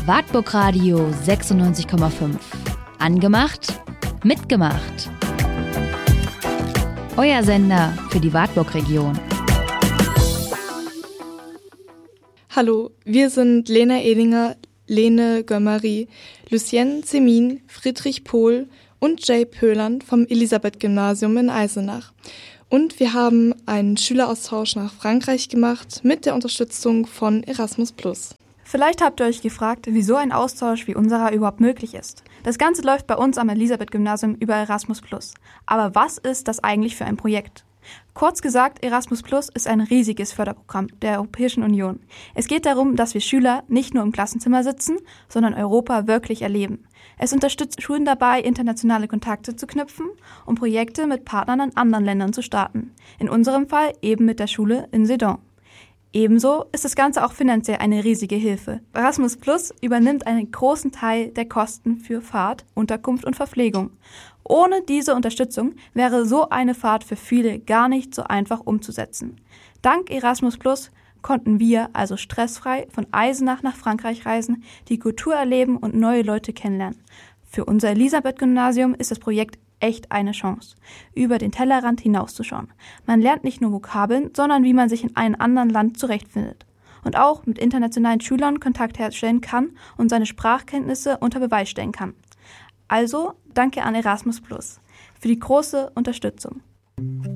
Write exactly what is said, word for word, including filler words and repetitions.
Wartburg Radio sechsundneunzig Komma fünf. Angemacht, mitgemacht. Euer Sender für die Wartburg-Region. Hallo, wir sind Lena Edinger, Lene Gömmeri, Lucienne Zemin, Friedrich Pohl und Jay Pöland vom Elisabeth-Gymnasium in Eisenach. Und wir haben einen Schüleraustausch nach Frankreich gemacht mit der Unterstützung von Erasmus plus. Vielleicht habt ihr euch gefragt, wieso ein Austausch wie unserer überhaupt möglich ist. Das Ganze läuft bei uns am Elisabeth-Gymnasium über Erasmus plus. Aber was ist das eigentlich für ein Projekt? Kurz gesagt, Erasmus plus ist ein riesiges Förderprogramm der Europäischen Union. Es geht darum, dass wir Schüler nicht nur im Klassenzimmer sitzen, sondern Europa wirklich erleben. Es unterstützt Schulen dabei, internationale Kontakte zu knüpfen und Projekte mit Partnern in anderen Ländern zu starten. In unserem Fall eben mit der Schule in Sedan. Ebenso ist das Ganze auch finanziell eine riesige Hilfe. Erasmus plus übernimmt einen großen Teil der Kosten für Fahrt, Unterkunft und Verpflegung. Ohne diese Unterstützung wäre so eine Fahrt für viele gar nicht so einfach umzusetzen. Dank Erasmus plus konnten wir also stressfrei von Eisenach nach Frankreich reisen, die Kultur erleben und neue Leute kennenlernen. Für unser Elisabeth-Gymnasium ist das Projekt echt eine Chance, über den Tellerrand hinauszuschauen. Man lernt nicht nur Vokabeln, sondern wie man sich in einem anderen Land zurechtfindet. Und auch mit internationalen Schülern Kontakt herstellen kann und seine Sprachkenntnisse unter Beweis stellen kann. Also danke an Erasmus plus für die große Unterstützung.